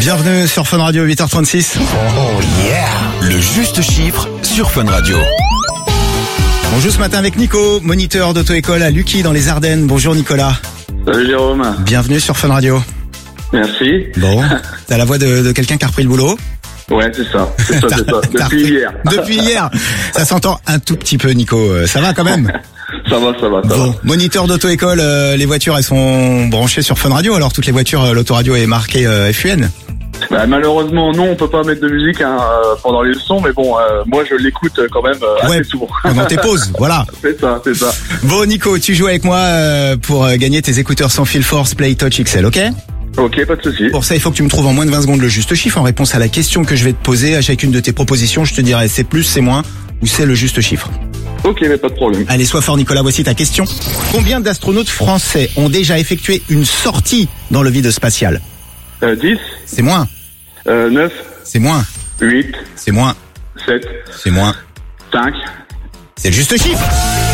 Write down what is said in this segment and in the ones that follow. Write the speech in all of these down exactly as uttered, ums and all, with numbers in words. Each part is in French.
Bienvenue sur Fun Radio, huit heures trente-six. Oh yeah. Le juste chiffre sur Fun Radio. On joue ce matin avec Nico, moniteur d'auto-école à Lucky dans les Ardennes. Bonjour Nicolas. Salut Jérôme. Bienvenue sur Fun Radio. Merci. Bon, t'as la voix de, de quelqu'un qui a repris le boulot? Ouais, c'est ça, c'est ça, c'est ça. Depuis hier. Depuis hier. Ça s'entend un tout petit peu, Nico. Ça va quand même? Ça va, ça va, ça bon, va. Moniteur d'auto-école, euh, les voitures, elles sont branchées sur Fun Radio. Alors toutes les voitures, euh, l'autoradio est marquée euh, F U N. Bah, malheureusement, non, on peut pas mettre de musique hein, euh, pendant les leçons, mais bon, euh, moi je l'écoute quand même euh, ouais, assez souvent. Pendant tes pauses, voilà. C'est ça, c'est ça. Bon, Nico, tu joues avec moi euh, pour euh, gagner tes écouteurs sans fil Force Play Touch X L, ok? Ok, pas de souci. Pour ça, il faut que tu me trouves en moins de vingt secondes le juste chiffre en réponse à la question que je vais te poser. À chacune de tes propositions, je te dirai c'est plus, c'est moins ou c'est le juste chiffre. Ok, mais pas de problème. Allez, sois fort Nicolas, voici ta question. Combien d'astronautes français ont déjà effectué une sortie dans le vide spatial? Euh, dix. C'est moins. Euh, neuf. C'est moins. huit. C'est moins. sept. C'est moins. cinq. C'est le juste chiffre.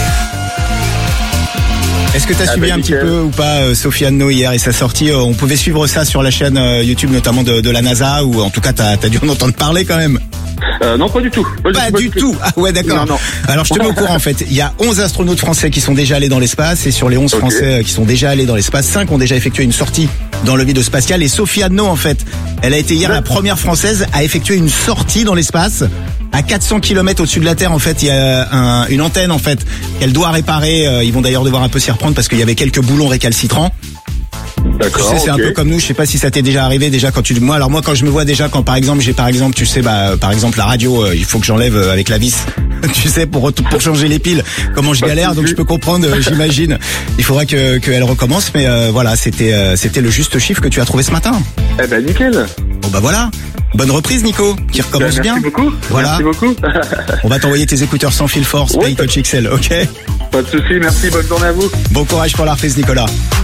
Est-ce que tu as ah suivi bah, un nickel. petit peu ou pas euh, Sophie Anno hier et sa sortie? On pouvait suivre ça sur la chaîne euh, YouTube notamment de, de la NASA, ou en tout cas t'as as dû en entendre parler quand même. Euh, non, pas du tout. Pas, Pas du, du tout. Ah ouais, d'accord. Non, non. Alors je te mets au courant en fait. Il y a onze astronautes français qui sont déjà allés dans l'espace, et sur les onze Ok. Français qui sont déjà allés dans l'espace, cinq ont déjà effectué une sortie dans le vide spatial. Et Sophie Anno en fait, elle a été hier la première française à effectuer une sortie dans l'espace. À quatre cents kilomètres au-dessus de la Terre, en fait, il y a un, une antenne en fait qu'elle doit réparer. Euh, Ils vont d'ailleurs devoir un peu s'y reprendre parce qu'il y avait quelques boulons récalcitrants. Tu D'accord. sais, c'est ok. un peu comme nous. Je sais pas si ça t'est déjà arrivé déjà quand tu moi. Alors moi, quand je me vois déjà, quand par exemple j'ai par exemple, tu sais, bah par exemple la radio, euh, il faut que j'enlève euh, avec la vis. Tu sais, pour pour changer les piles. Comment je Pas de galère, donc souci. je peux comprendre. euh, J'imagine. Il faudra que qu'elle recommence, mais euh, voilà, c'était euh, c'était le juste chiffre que tu as trouvé ce matin. Eh ben nickel. Bon bah voilà. Bonne reprise, Nico, qui recommence Ben, merci bien. beaucoup. Voilà. Merci beaucoup. On va t'envoyer tes écouteurs sans fil Force Ouais. Play Touch X L, ok? Pas de souci. Merci. Bonne journée à vous. Bon courage pour la reprise, Nicolas.